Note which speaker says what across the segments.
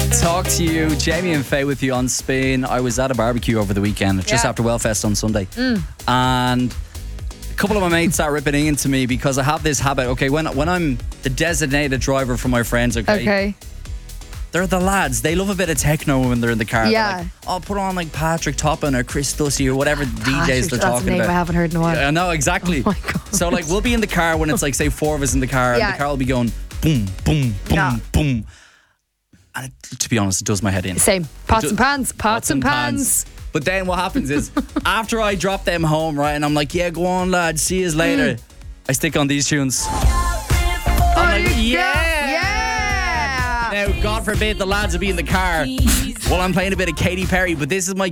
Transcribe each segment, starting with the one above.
Speaker 1: Talk to you. Jamie and Faye with you on Spin. I was at a barbecue over the weekend, just after Wellfest on Sunday. And a couple of my mates started ripping into me because I have this habit. Okay, when I'm the designated driver for my friends, okay. They're the lads. They love a bit of techno when they're in the car.
Speaker 2: Yeah.
Speaker 1: Like, I'll put on like Patrick Toppin or Chris Stussy or whatever DJs they're
Speaker 2: that's
Speaker 1: talking
Speaker 2: a name
Speaker 1: about.
Speaker 2: I haven't heard in a while.
Speaker 1: I know, exactly.
Speaker 2: Oh my God.
Speaker 1: So like we'll be in the car when it's like say four of us in the car and the car will be going boom, boom, boom, boom. And to be honest, it does my head in.
Speaker 2: Same. Pots and pans.
Speaker 1: But then what happens is after I drop them home, right, and I'm like, yeah, go on, lad, see yous later. I stick on these tunes. I'm like, yeah. Now, God forbid the lads will be in the car while I'm playing a bit of Katy Perry, but this is my...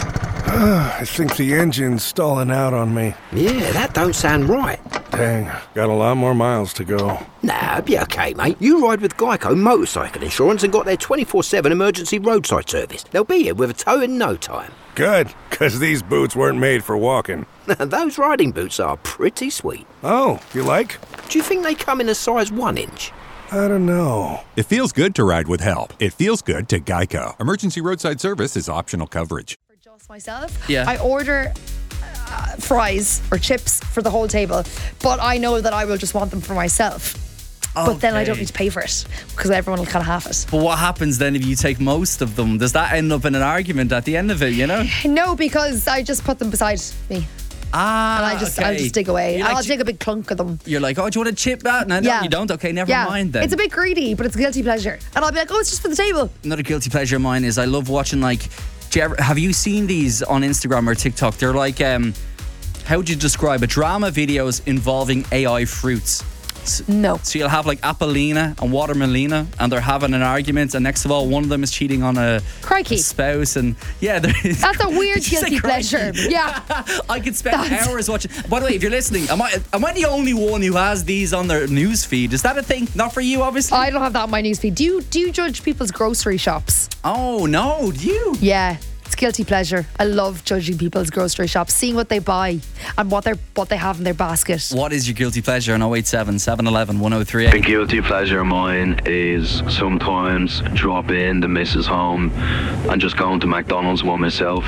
Speaker 3: I think the engine's stalling out on me.
Speaker 4: Yeah, that don't sound right.
Speaker 3: Dang, got a lot more miles to go.
Speaker 4: Nah, be okay, mate. You ride with Geico Motorcycle Insurance and got their 24/7 emergency roadside service. They'll be here with a tow in no time.
Speaker 3: Good, because these boots weren't made for walking.
Speaker 4: Those riding boots are pretty sweet.
Speaker 3: Oh, you like?
Speaker 4: Do you think they come in a size 1 inch?
Speaker 3: I don't know.
Speaker 5: It feels good to ride with help. It feels good to Geico. Emergency roadside service is optional coverage.
Speaker 2: For just myself,
Speaker 1: Yeah.
Speaker 2: I order fries or chips for the whole table, but I know that I will just want them for myself. But then I don't need to pay for it because everyone will kind of have it.
Speaker 1: But what happens then if you take most of them? Does that end up in an argument at the end of it, you know?
Speaker 2: No, because I just put them beside me. And I'll just dig away. I'll dig a big clunk of them.
Speaker 1: You're like, oh, do you want to chip that? No, you don't? Okay, never mind then.
Speaker 2: It's a bit greedy, but it's a guilty pleasure. And I'll be like, oh, it's just for the table.
Speaker 1: Another guilty pleasure of mine is I love watching like, have you seen these on Instagram or TikTok? They're like, how would you describe it? Drama videos involving AI fruits.
Speaker 2: No.
Speaker 1: So you'll have like Appalina and Watermelina and they're having an argument and next of all one of them is cheating on a spouse and
Speaker 2: that's a weird guilty pleasure. Yeah.
Speaker 1: I could spend hours watching. By the way, if you're listening, am I the only one who has these on their news feed? Is that a thing? Not for you, obviously.
Speaker 2: I don't have that on my news feed. Do you judge people's grocery shops?
Speaker 1: Oh no, do you?
Speaker 2: Yeah. It's guilty pleasure. I love judging people's grocery shops, seeing what they buy and what they have in their basket.
Speaker 1: What is your guilty pleasure on 087 711 1038?
Speaker 6: A guilty pleasure of mine is sometimes dropping the missus home and just going to McDonald's by myself.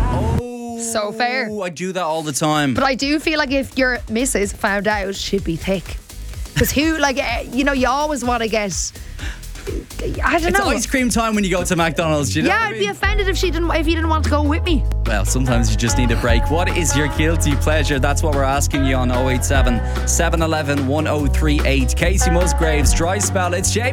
Speaker 2: So fair.
Speaker 1: I do that all the time.
Speaker 2: But I do feel like if your missus found out, she'd be thick. Because you always want to get... I don't know.
Speaker 1: It's ice cream time when you go to McDonald's. You know
Speaker 2: I'd be offended if you didn't want to go with me.
Speaker 1: Well, sometimes you just need a break. What is your guilty pleasure? That's what we're asking you on 087 711 1038. Casey Musgraves, Dry Spell. It's Jamie.